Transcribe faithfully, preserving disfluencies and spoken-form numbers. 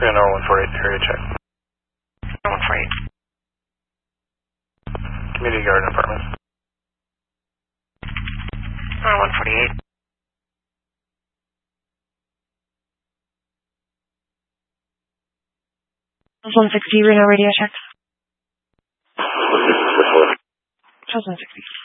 We're going to one forty-eight area check. one forty-eight. Community garden apartments. one forty-eight. one sixty, Reno radio check. one sixty.